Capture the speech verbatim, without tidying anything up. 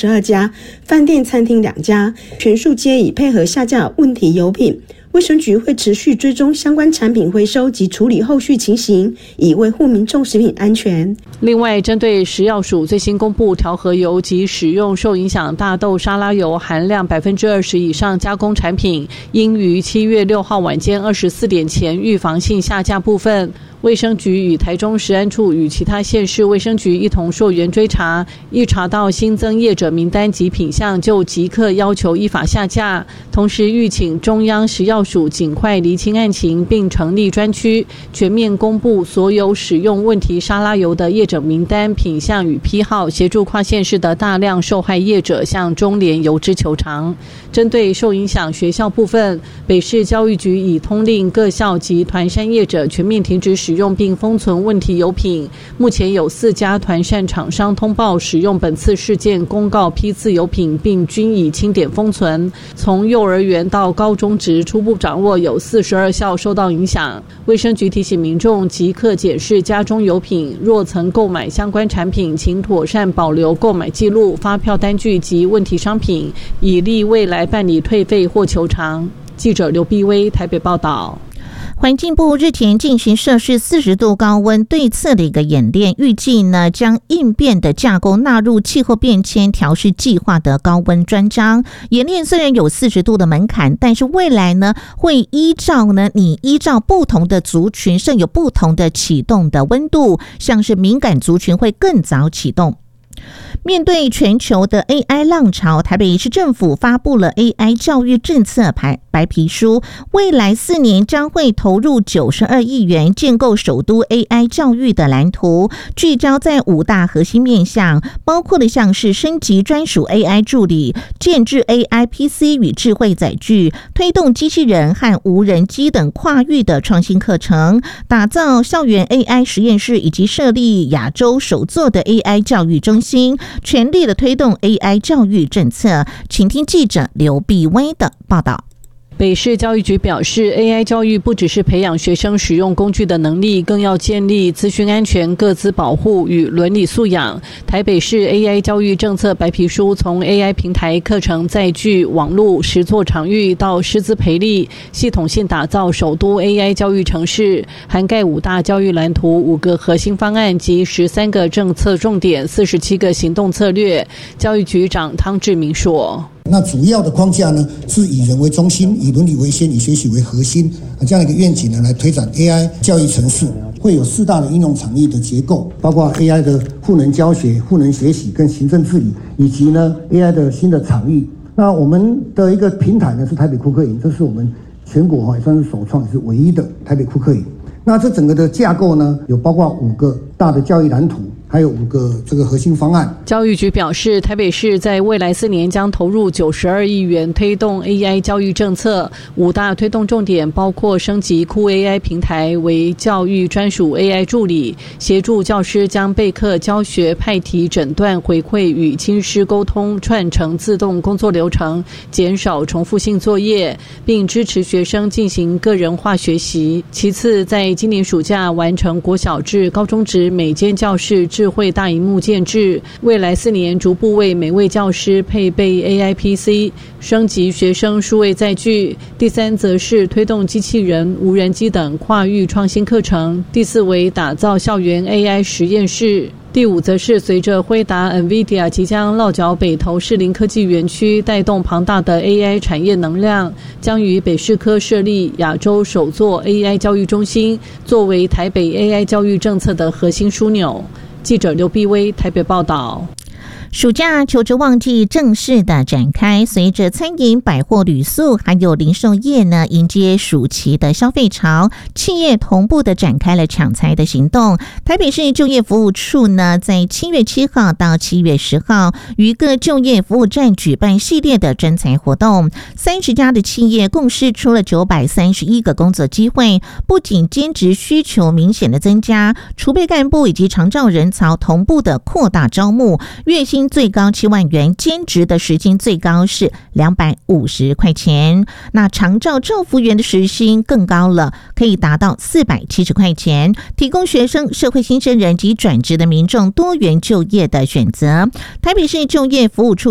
十二家，饭店餐厅两家，全数皆已配合下架问题油品。卫生局会持续追踪相关产品回收及处理后续情形，以维护民众食品安全。 另外，针对食药署最新公布调和油及使用受影响大豆沙拉油含量百分之二十以上加工产品，应于七月六号晚间二十四点前预防性下架部分。卫生局与台中食安处与其他县市卫生局一同溯源追查，一查到新增业者名单及品项，就即刻要求依法下架。同时吁请中央食药署尽快厘清案情，并成立专区，全面公布所有使用问题沙拉油的业者名单、品项与批号，协助跨县市的大量受害业者向中联邮资求偿。针对受影响学校部分，北市教育局已通令各校及团膳业者全面停止使用并封存问题油品。目前有四家团膳厂商通报使用本次事件公告批次油品，并均已清点封存。从幼儿园到高中职初步掌握有四十二校受到影响。卫生局提醒民众即刻检视家中油品，若曾购买相关产品，请妥善保留购买记录、发票单据及问题商品，以利未来办理退费或求偿。记者刘碧薇台北报道。 环境部日前进行摄氏四十度高温对策的一个演练，预计呢将应变的架构纳入气候变迁调适计划的高温专章。演练虽然有四十度的门槛，但是未来呢会依照呢你依照不同的族群设有不同的启动的温度，像是敏感族群会更早启动。面对全球的 A I 浪潮，台北市政府发布了 A I 教育政策白皮书，未来四年将会投入九十二亿元建构首都 A I 教育的蓝图，聚焦在五大核心面向，包括的像是升级专属 A I 助理、建制 A I P C 与智慧载具、推动机器人和无人机等跨域的创新课程，打造校园 A I 实验室，以及设立亚洲首座的 A I 教育中心，全力的推动 A I 教育政策。请听记者刘碧薇的报道。 北市教育局表示 ，A I 教育不只是培养学生使用工具的能力，更要建立资讯安全、个资保护与伦理素养。台北市 A I 教育政策白皮书从 A I 平台、课程载具、网络、实作场域到师资培力，系统性打造首都 A I 教育城市，涵盖五大教育蓝图、五个核心方案及十三个政策重点、四十七个行动策略。教育局长汤志明说。 那主要的框架呢，是以人为中心，以伦理为先，以学习为核心，这样一个愿景呢，来推展 A I 教育城市。会有四大的应用场域的结构，包括 A I 的赋能教学、赋能学习跟行政治理，以及呢 A I 的新的场域。那我们的一个平台呢是台北库克营，这是我们全国也算是首创，也是唯一的台北库克营。那这整个的架构呢，有包括五个大的教育蓝图，还有五个这个核心方案。 教育局表示，台北市在未来四年将投入九十二亿元推动 A I 教育政策，五大推动重点包括升级酷 A I 平台为教育专属 A I 助理，协助教师将备课、教学、派题、诊断、回馈与亲师沟通串成自动工作流程，减少重复性作业，并支持学生进行个人化学习。其次，在今年暑假完成国小至高中职每间教室智慧大萤幕建制，未来四年逐步为每位教师配备 A I P C， 升级学生数位载具。第三则是推动机器人、无人机等跨域创新课程。第四为打造校园 A I 实验室。第五则是随着辉达 NVIDIA 即将落脚北投士林科技园区，带动庞大的 A I 产业能量，将于北市科设立亚洲首座 A I 教育中心，作为台北 A I 教育政策的核心枢纽。记者刘碧薇台北报道。 暑假求职旺季正式的展开，随着餐饮、百货、旅宿还有零售业呢迎接暑期的消费潮，企业同步的展开了抢才的行动。台北市就业服务处呢在七月七号到七月十号于各就业服务站举办系列的征才活动，三十家的企业共释出了九百三十一个工作机会，不仅兼职需求明显的增加，储备干部以及长照人才同步的扩大招募，月薪最高七万元，兼职的时薪最高是两百五十块钱。那长照照服员的时薪更高了，可以达到四百七十块钱，提供学生、社会新生人及转职的民众多元就业的选择。台北市就业服务处